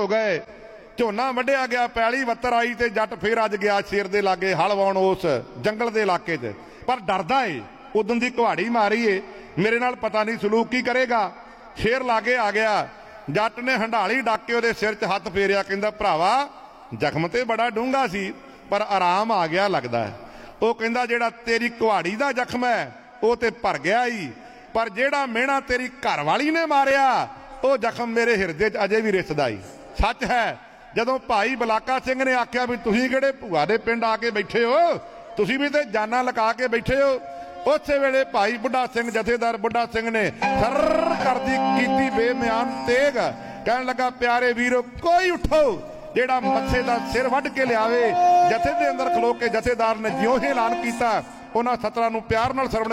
ਹੋ गए। ਝੋਨਾ ਵੱਢਿਆ ਗਿਆ, ਪੈਲੀ ਵੱਤਰ आई ਤੇ जट फिर अज गया शेर दे लागे हल वाउण उस जंगल के इलाके च, पर डरदा है उदन दी कुहाड़ी मारी है मेरे नाल पता नहीं सलूक की करेगा। शेर लागे आ गया, जट ने हंडाली डक के उहदे सिर च हथ फेरिया, कहंदा भरावा जख्म ते बड़ा डूंगा सी पर आराम आ गया लगदा है। वो कहंदा जिहड़ा तेरी कुहाड़ी दा जख्म है वो ते भर गया ही, पर जिहड़ा मेहना तेरी घरवाली ने मारिया वो जख्म मेरे हिरदे च अजे भी रिसदा ही। सच है, जदों भाई बलाका सिंह ने आख्या भी तुसीं किहड़े भूआ दे पिंड आके बैठे हो, तुसीं भी ते जाना लगा के बैठे हो, उस वेले भाई बुढ़ा सिंह जथेदार बुढ़ा सिंह ने सर कर दी कीती बेम्यान तेग, कहन लगा प्यारे वीरो कोई उठो जेड़ा मत्थे दा सिर वढ़ के लियावे। जथे दे अंदर खलो के जथेदार ने जिउं ही ऐलान कीता, उन्हां सतरां नूं प्यार नाल सरवण